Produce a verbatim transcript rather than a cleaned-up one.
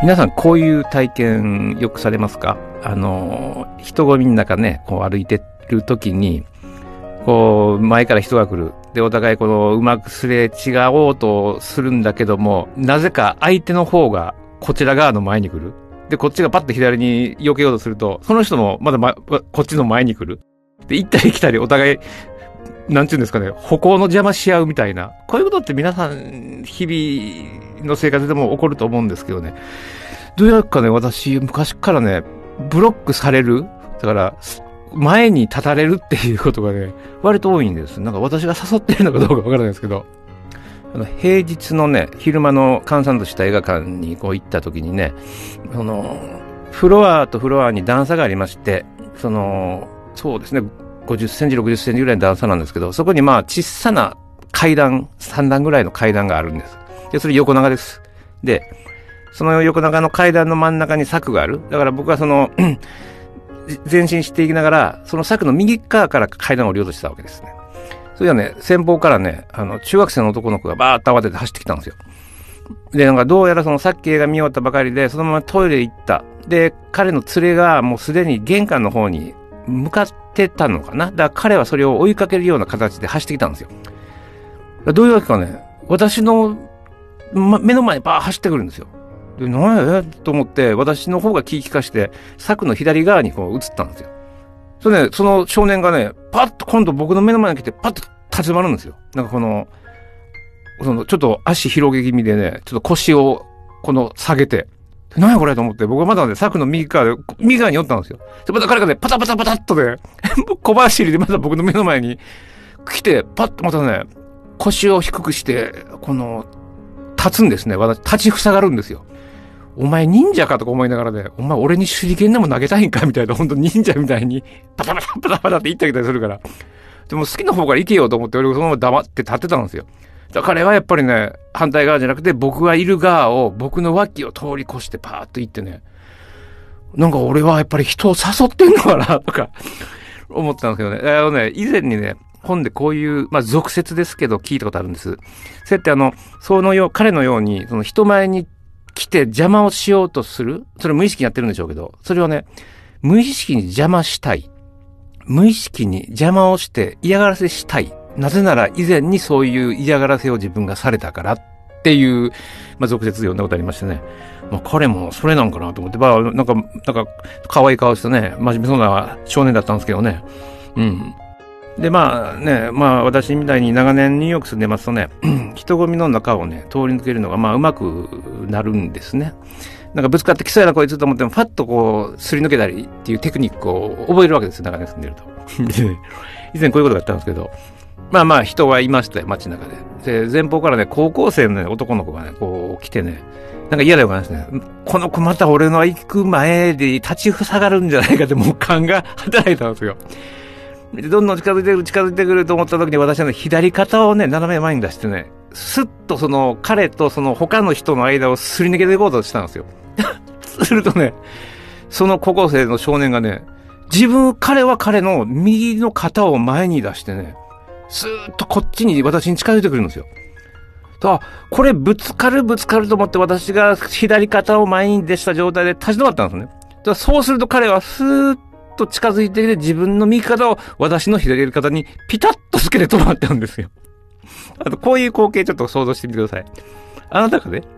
皆さんこういう体験よくされますか？あの、人混みの中ね、こう歩いてる時に、こう、前から人が来る。で、お互いこの、うまくすれ違おうとするんだけども、なぜか相手の方がこちら側の前に来る。で、こっちがパッと左に避けようとすると、その人もまだ、ま、こっちの前に来る。で、行ったり来たりお互い、なんていうんですかね、歩行の邪魔し合うみたいな。こういうことって皆さん、日々の生活でも起こると思うんですけどね。どうやらかね、私、昔からね、ブロックされる。だから、前に立たれるっていうことがね、割と多いんです。なんか私が誘ってるのかどうかわからないですけど、あの、平日のね、昼間の閑散とした映画館にこう行った時にね、その、フロアとフロアに段差がありまして、その、そうですね、ごじゅっセンチ、ろくじゅっセンチぐらいの段差なんですけど、そこにまあ小さな階段、さん段ぐらいの階段があるんです。で、それ横長です。で、その横長の階段の真ん中に柵がある。だから僕はその、前進していきながら、その柵の右側から階段を降りようとしたわけですね。それはね、先方からね、あの、中学生の男の子がバーッと慌てて走ってきたんですよ。で、なんかどうやらそのさっき映画見終わったばかりで、そのままトイレ行った。で、彼の連れがもうすでに玄関の方に向かってたのかな。だから彼はそれを追いかけるような形で走ってきたんですよ。どういうわけかね、私の、ま、目の前にバーッ走ってくるんですよ。で、何やと思って、私の方が気利かして、柵の左側にこう移ったんですよ。それね、その少年がね、パッと今度僕の目の前に来て、パッと立ち止まるんですよ。なんかこの、その、ちょっと足広げ気味でね、ちょっと腰を、この、下げて、何やこれと思って、僕はまだね、柵の右側で、右側に寄ったんですよ。で、また彼がね、パタパタパタっとね、小走りでまた僕の目の前に来て、パッとまたね、腰を低くして、この、立つんですね。私、立ちふさがるんですよ。お前忍者かとか思いながらね、お前俺に手裏剣でも投げたいんかみたいな、ほんと忍者みたいに、パタパタパタパタって言ってきたりするから。でも好きな方から行けよと思って、俺そのまま黙って立ってたんですよ。だから彼はやっぱりね、反対側じゃなくて、僕がいる側を、僕の脇を通り越してパーッと行ってね、なんか俺はやっぱり人を誘ってんのかなとか、思ってたんですけどね。あのね、以前にね、本でこういう、まあ、俗説ですけど聞いたことあるんです。そうやってあの、そのよう、彼のように、その人前に来て邪魔をしようとする。それ無意識にやってるんでしょうけど、それをね、無意識に邪魔したい。無意識に邪魔をして嫌がらせしたい。なぜなら以前にそういう嫌がらせを自分がされたからっていう、まあ、俗説読んだことありましてね。まあ、彼もそれなんかなと思って、まあ、なんか、なんか、可愛い顔してね、真面目そうな少年だったんですけどね。うん。で、まあね、まあ私みたいに長年ニューヨーク住んでますとね、人混みの中をね、通り抜けるのがまあうまくなるんですね。なんかぶつかってきそうやなこいつと思っても、パッとこう、すり抜けたりっていうテクニックを覚えるわけですよ、長年住んでると。以前こういうことがあったんですけど、まあまあ人はいましたよ、街の中で。で、前方からね、高校生の、ね、男の子がね、こう来てね、なんか嫌だよ話ね。この子また俺の行く前で立ちふさがるんじゃないかってもう勘が働いたんですよ。で、どんどん近づいてくる、近づいてくると思った時に私はね、左肩をね、斜め前に出してね、スッとその、彼とその他の人の間をすり抜けていこうとしたんですよ。するとね、その高校生の少年がね、自分、彼は彼の右の肩を前に出してね、スーッとこっちに私に近づいてくるんですよ。と、これぶつかるぶつかると思って私が左肩を前に出した状態で立ち止まったんですね。だそうすると彼はスーッと近づいてきて自分の右肩を私の左肩にピタッとつけて止まったんですよ。あとこういう光景ちょっと想像してみてください。あなたがね、